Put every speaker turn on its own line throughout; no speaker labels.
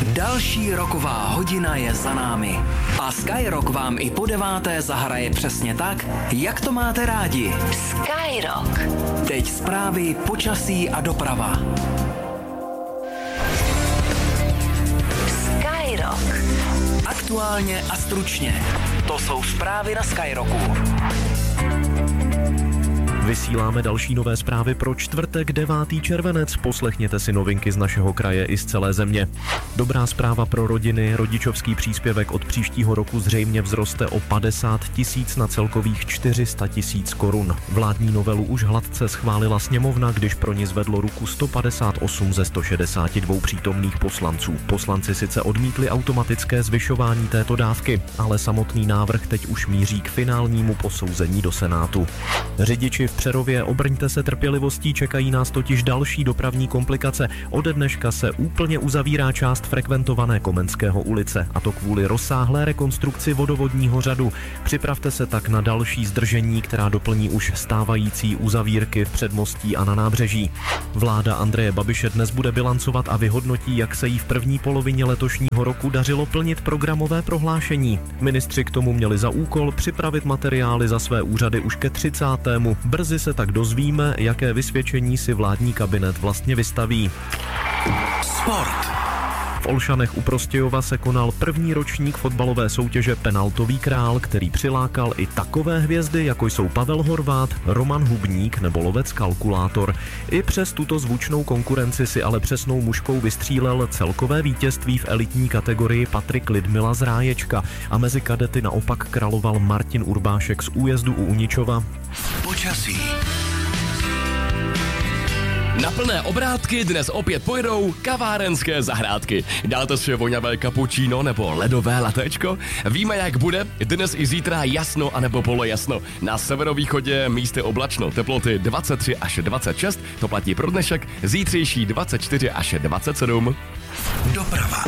Další roková hodina je za námi. A Skyrock vám i po 9. zahraje přesně tak, jak to máte rádi.
Skyrock.
Teď zprávy, počasí a doprava.
Skyrock.
Aktuálně a stručně. To jsou zprávy na Skyrocku.
Vysíláme další nové zprávy pro čtvrtek 9. červenec. Poslechněte si novinky z našeho kraje i z celé země. Dobrá zpráva pro rodiny. Rodičovský příspěvek od příštího roku zřejmě vzroste o 50 000 na celkových 400 000 korun. Vládní novelu už hladce schválila sněmovna, když pro ní zvedlo ruku 158 ze 162 přítomných poslanců. Poslanci sice odmítli automatické zvyšování této dávky, ale samotný návrh teď už míří k finálnímu posouzení do Senátu. Řidiči v Přerově, obrňte se trpělivostí, čekají nás totiž další dopravní komplikace. Ode dneška se úplně uzavírá část frekventované Komenského ulice, a to kvůli rozsáhlé rekonstrukci vodovodního řadu. Připravte se tak na další zdržení, která doplní už stávající uzavírky v předmostí a na nábřeží. Vláda Andreje Babiše dnes bude bilancovat a vyhodnotí, jak se jí v první polovině letošního roku dařilo plnit programové prohlášení. Ministři k tomu měli za úkol připravit materiály za své úřady už ke 30. Brzy se tak dozvíme, jaké vysvědčení si vládní kabinet vlastně vystaví.
Sport.
V Olšanech u Prostějova se konal první ročník fotbalové soutěže Penaltový král, který přilákal i takové hvězdy, jako jsou Pavel Horvát, Roman Hubník nebo lovec Kalkulátor. I přes tuto zvučnou konkurenci si ale přesnou muškou vystřílel celkové vítězství v elitní kategorii Patrik Lidmila z Ráječka a mezi kadety naopak královal Martin Urbášek z Újezdu u Uničova.
Počasí.
Na plné obrátky dnes opět pojedou kavárenské zahrádky. Dáte si voňavé kapučíno nebo ledové latéčko? Víme, jak bude. Dnes i zítra jasno anebo polojasno. Na severovýchodě místy oblačno. Teploty 23 až 26. To platí pro dnešek. Zítřejší 24 až 27.
Doprava.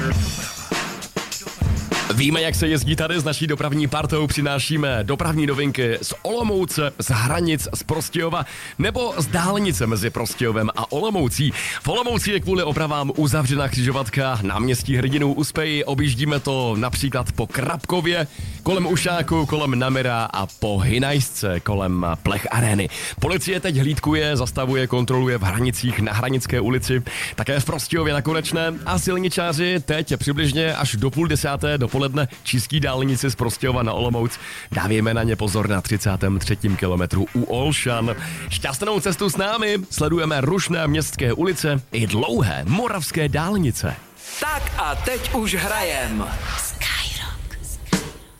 Víme, jak se jezdí tady s naší dopravní partou, přinášíme dopravní novinky z Olomouce, z Hranic, z Prostějova nebo z dálnice mezi Prostějovem a Olomoucí. V Olomouci je kvůli opravám uzavřena křižovatka náměstí Hrdinů u Speji, objíždíme to například po Krapkově, kolem Ušáku, kolem Namira a po Hynajsce, kolem Plech Arény. Policie teď hlídkuje, zastavuje, kontroluje v Hranicích na Hranické ulici, také v Prostějově na Konečné a silničáři teď přibližně až do 9:30 dopoledne čistí dálnici z Prostějova na Olomouc. Dávejme na ně pozor na 33. kilometru u Olšan. Šťastnou cestu s námi, sledujeme rušné městské ulice i dlouhé moravské dálnice.
Tak a teď už hrajem.